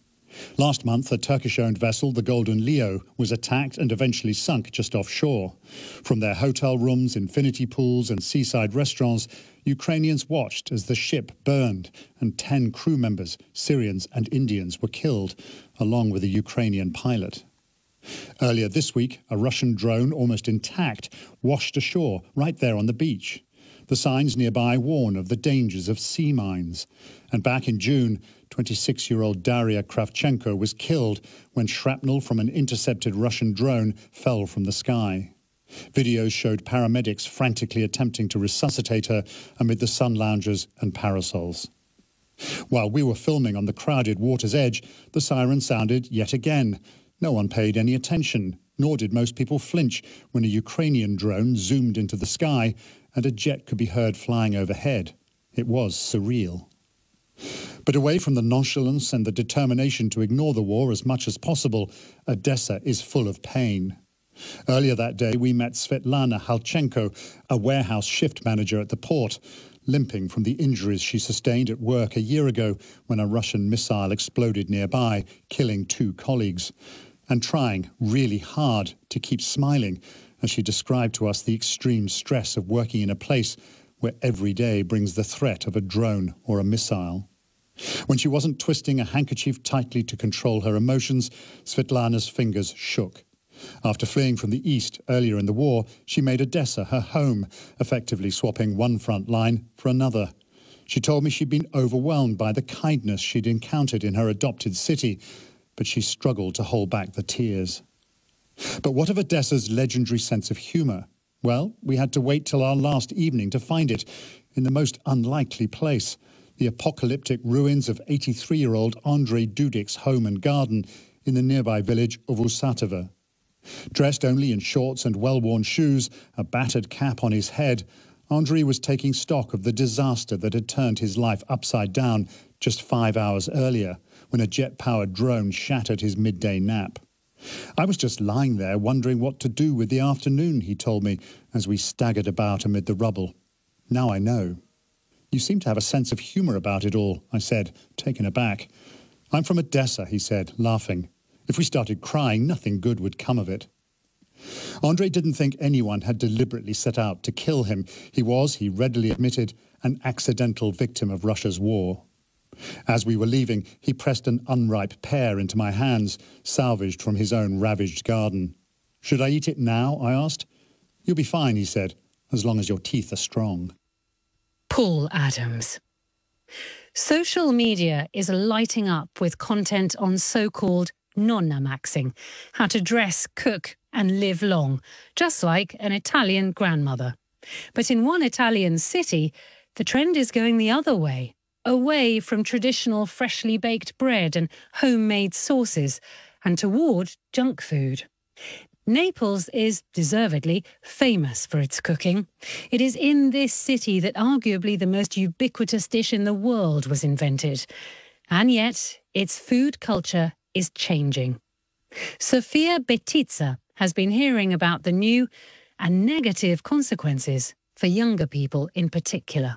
Last month, a Turkish-owned vessel, the Golden Leo, was attacked and eventually sunk just offshore. From their hotel rooms, infinity pools and seaside restaurants, Ukrainians watched as the ship burned and ten crew members, Syrians and Indians, were killed, along with a Ukrainian pilot. Earlier this week, a Russian drone, almost intact, washed ashore right there on the beach. The signs nearby warn of the dangers of sea mines. And back in June, twenty-six-year-old Daria Kravchenko was killed when shrapnel from an intercepted Russian drone fell from the sky. Videos showed paramedics frantically attempting to resuscitate her amid the sun loungers and parasols. While we were filming on the crowded water's edge, the siren sounded yet again. No one paid any attention, nor did most people flinch when a Ukrainian drone zoomed into the sky and a jet could be heard flying overhead. It was surreal. But away from the nonchalance and the determination to ignore the war as much as possible, Odessa is full of pain. Earlier that day, we met Svetlana Halchenko, a warehouse shift manager at the port, limping from the injuries she sustained at work a year ago when a Russian missile exploded nearby, killing two colleagues, and trying really hard to keep smiling as she described to us the extreme stress of working in a place where every day brings the threat of a drone or a missile. When she wasn't twisting a handkerchief tightly to control her emotions, Svetlana's fingers shook. After fleeing from the east earlier in the war, she made Odessa her home, effectively swapping one front line for another. She told me she'd been overwhelmed by the kindness she'd encountered in her adopted city, but she struggled to hold back the tears. But what of Odessa's legendary sense of humour? Well, we had to wait till our last evening to find it in the most unlikely place, the apocalyptic ruins of eighty-three-year-old Andrei Dudik's home and garden in the nearby village of Usatovo. Dressed only in shorts and well-worn shoes, a battered cap on his head, Andrei was taking stock of the disaster that had turned his life upside down just five hours earlier, when a jet-powered drone shattered his midday nap. I was just lying there wondering what to do with the afternoon, he told me, as we staggered about amid the rubble. Now I know. You seem to have a sense of humour about it all, I said, taken aback. I'm from Odessa, he said, laughing. If we started crying, nothing good would come of it. Andrei didn't think anyone had deliberately set out to kill him. He was, he readily admitted, an accidental victim of Russia's war. As we were leaving, he pressed an unripe pear into my hands, salvaged from his own ravaged garden. Should I eat it now? I asked. You'll be fine, he said, as long as your teeth are strong. Paul Adams. Social media is lighting up with content on so-called nonna maxing, how to dress, cook and live long, just like an Italian grandmother. But in one Italian city, the trend is going the other way, away from traditional freshly baked bread and homemade sauces and toward junk food. Naples is, deservedly, famous for its cooking. It is in this city that arguably the most ubiquitous dish in the world was invented. And yet, its food culture is changing. Sofia Betizza has been hearing about the new and negative consequences for younger people in particular.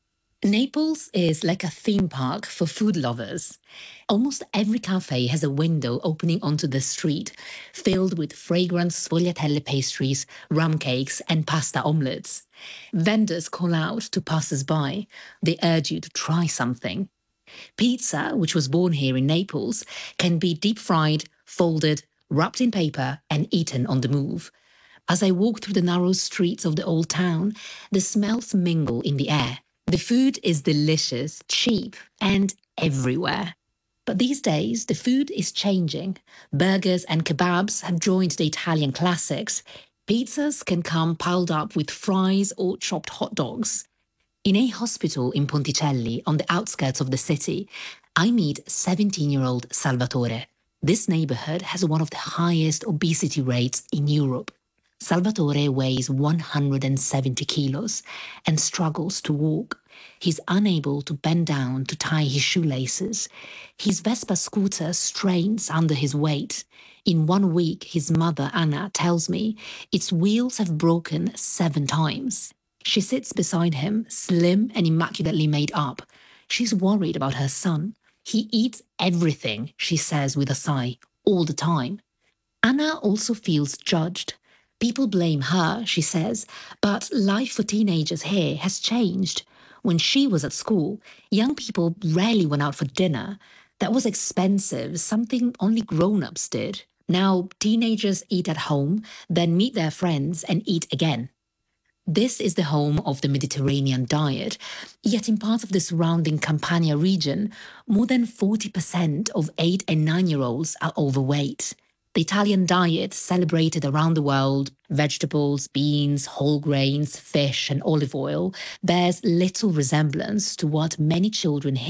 Naples is like a theme park for food lovers. Almost every cafe has a window opening onto the street, filled with fragrant sfogliatelle pastries, rum cakes and pasta omelettes. Vendors call out to passers-by. They urge you to try something. Pizza, which was born here in Naples, can be deep-fried, folded, wrapped in paper and eaten on the move. As I walk through the narrow streets of the old town, the smells mingle in the air. The food is delicious, cheap and everywhere. But these days, the food is changing. Burgers and kebabs have joined the Italian classics. Pizzas can come piled up with fries or chopped hot dogs. In a hospital in Ponticelli, on the outskirts of the city, I meet seventeen-year-old Salvatore. This neighborhood has one of the highest obesity rates in Europe. Salvatore weighs one hundred seventy kilos and struggles to walk. He's unable to bend down to tie his shoelaces. His Vespa scooter strains under his weight. In one week, his mother, Anna, tells me its wheels have broken seven times. She sits beside him, slim and immaculately made up. She's worried about her son. He eats everything, she says with a sigh, all the time. Anna also feels judged. People blame her, she says, but life for teenagers here has changed. When she was at school, young people rarely went out for dinner. That was expensive, something only grown-ups did. Now, teenagers eat at home, then meet their friends and eat again. This is the home of the Mediterranean diet, yet in parts of the surrounding Campania region, more than forty percent of eight and nine-year-olds are overweight. The Italian diet, celebrated around the world, vegetables, beans, whole grains, fish and olive oil, bears little resemblance to what many children here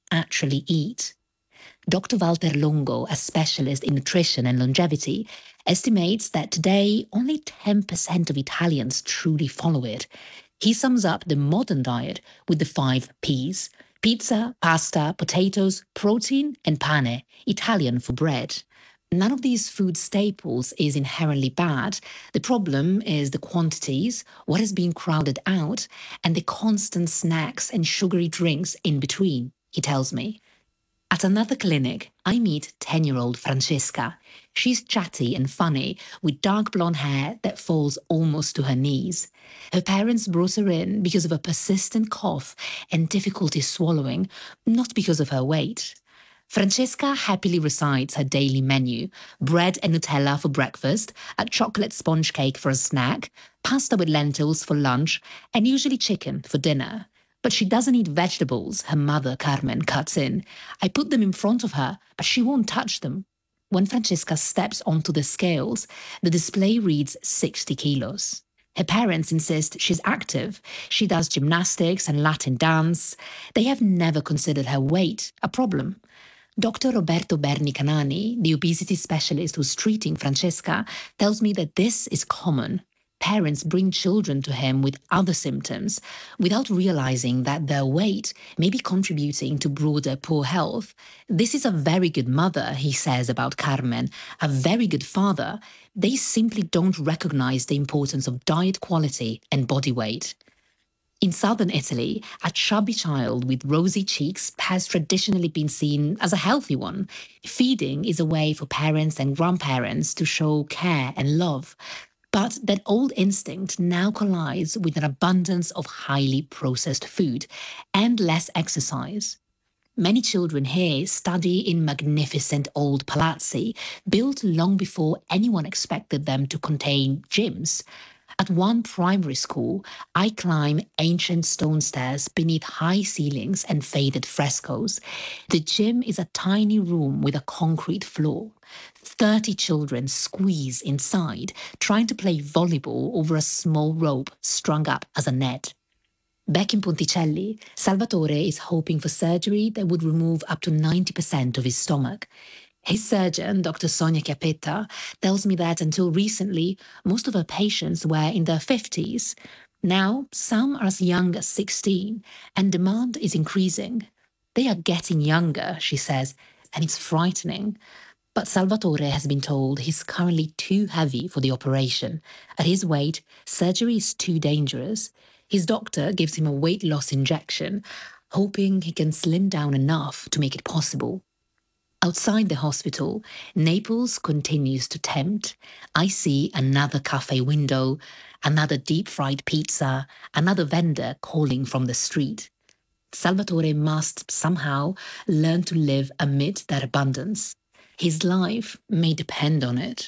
actually eat. Doctor Walter Longo, a specialist in nutrition and longevity, estimates that today only ten percent of Italians truly follow it. He sums up the modern diet with the five P's: pizza, pasta, potatoes, protein, and pane, Italian for bread. None of these food staples is inherently bad. The problem is the quantities, what is being crowded out, and the constant snacks and sugary drinks in between, he tells me. At another clinic, I meet ten-year-old Francesca. She's chatty and funny, with dark blonde hair that falls almost to her knees. Her parents brought her in because of a persistent cough and difficulty swallowing, not because of her weight. Francesca happily recites her daily menu: bread and Nutella for breakfast, a chocolate sponge cake for a snack, pasta with lentils for lunch, and usually chicken for dinner. But she doesn't eat vegetables, her mother, Carmen, cuts in. I put them in front of her, but she won't touch them. When Francesca steps onto the scales, the display reads sixty kilos. Her parents insist she's active. She does gymnastics and Latin dance. They have never considered her weight a problem. Doctor Roberto Berni Canani, the obesity specialist who's treating Francesca, tells me that this is common. Parents bring children to him with other symptoms without realizing that their weight may be contributing to broader poor health. This is a very good mother, he says about Carmen, a very good father. They simply don't recognize the importance of diet quality and body weight. In southern Italy, a chubby child with rosy cheeks has traditionally been seen as a healthy one. Feeding is a way for parents and grandparents to show care and love. But that old instinct now collides with an abundance of highly processed food and less exercise. Many children here study in magnificent old palazzi, built long before anyone expected them to contain gyms. At one primary school, I climb ancient stone stairs beneath high ceilings and faded frescoes. The gym is a tiny room with a concrete floor. Thirty children squeeze inside, trying to play volleyball over a small rope strung up as a net. Back in Ponticelli, Salvatore is hoping for surgery that would remove up to ninety percent of his stomach. His surgeon, Doctor Sonia Chiappetta, tells me that until recently, most of her patients were in their fifties. Now, some are as young as sixteen, and demand is increasing. They are getting younger, she says, and it's frightening. But Salvatore has been told he's currently too heavy for the operation. At his weight, surgery is too dangerous. His doctor gives him a weight loss injection, hoping he can slim down enough to make it possible. Outside the hospital, Naples continues to tempt. I see another cafe window, another deep-fried pizza, another vendor calling from the street. Salvatore must somehow learn to live amid that abundance. His life may depend on it.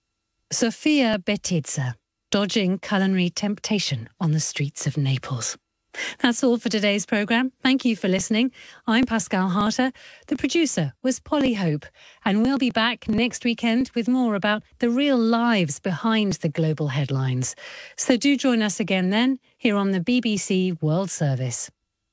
Sofia Bettiza, dodging culinary temptation on the streets of Naples. That's all for today's programme. Thank you for listening. I'm Pascal Harter. The producer was Polly Hope. And we'll be back next weekend with more about the real lives behind the global headlines. So do join us again then, here on the B B C World Service.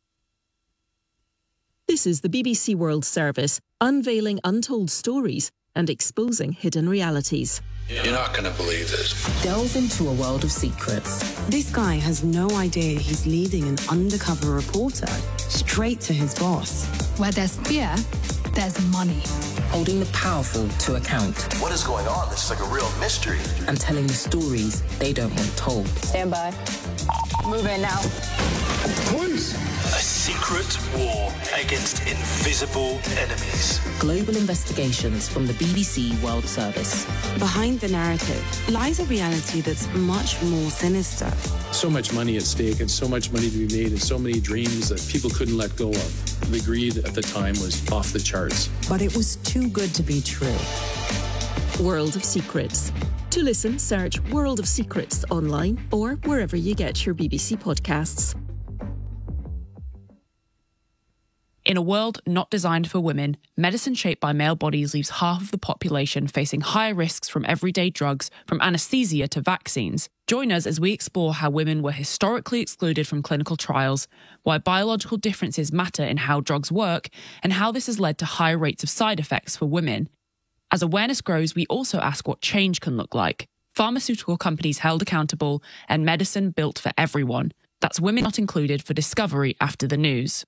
This is the B B C World Service, unveiling untold stories and exposing hidden realities. You're not going to believe this. Delve into a world of secrets. This guy has no idea he's leading an undercover reporter straight to his boss. Where there's fear, there's money. Holding the powerful to account. What is going on? This is like a real mystery. And telling the stories they don't want told. Stand by. Move in now. Please. A secret war against invisible enemies. Global investigations from the B B C World Service. Behind the narrative lies a reality that's much more sinister. So much money at stake and so much money to be made and so many dreams that people couldn't let go of. The greed at the time was off the charts. But it was too good to be true. World of Secrets. To listen, search World of Secrets online or wherever you get your B B C podcasts. In a world not designed for women, medicine shaped by male bodies leaves half of the population facing higher risks from everyday drugs, from anaesthesia to vaccines. Join us as we explore how women were historically excluded from clinical trials, why biological differences matter in how drugs work, and how this has led to higher rates of side effects for women. As awareness grows, we also ask what change can look like. Pharmaceutical companies held accountable, and medicine built for everyone. That's Women Not Included for Discovery after the news.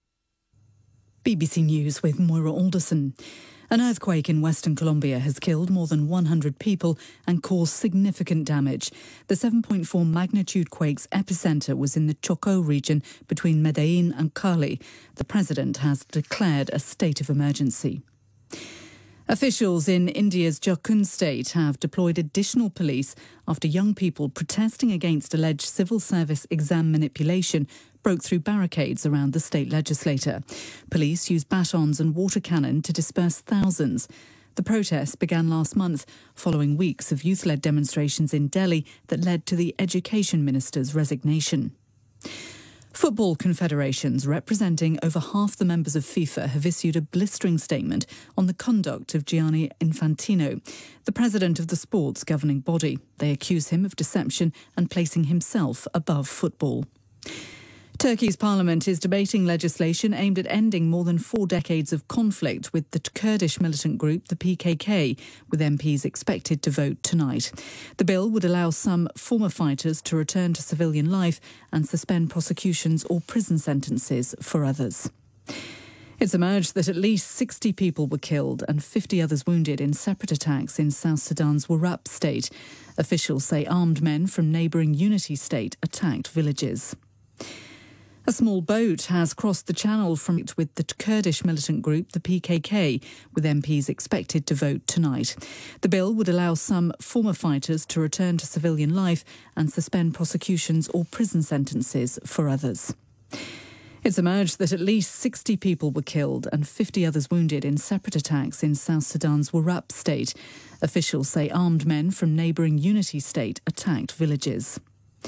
B B C News with Moira Alderson. An earthquake in Western Colombia has killed more than one hundred people and caused significant damage. The seven point four magnitude quake's epicentre was in the Chocó region between Medellín and Cali. The president has declared a state of emergency. Officials in India's Jharkhand state have deployed additional police after young people protesting against alleged civil service exam manipulation broke through barricades around the state legislature. Police used batons and water cannon to disperse thousands. The protests began last month, following weeks of youth-led demonstrations in Delhi that led to the education minister's resignation. Football confederations representing over half the members of FIFA have issued a blistering statement on the conduct of Gianni Infantino, the president of the sport's governing body. They accuse him of deception and placing himself above football. Turkey's parliament is debating legislation aimed at ending more than four decades of conflict with the Kurdish militant group, the P K K, with M Ps expected to vote tonight. The bill would allow some former fighters to return to civilian life and suspend prosecutions or prison sentences for others. It's emerged that at least sixty people were killed and fifty others wounded in separate attacks in South Sudan's Warrap state. Officials say armed men from neighbouring Unity state attacked villages. A small boat has crossed the channel from it with the Kurdish militant group, the P K K, with M Ps expected to vote tonight. The bill would allow some former fighters to return to civilian life and suspend prosecutions or prison sentences for others. It's emerged that at least sixty people were killed and fifty others wounded in separate attacks in South Sudan's Warrap state. Officials say armed men from neighbouring Unity state attacked villages.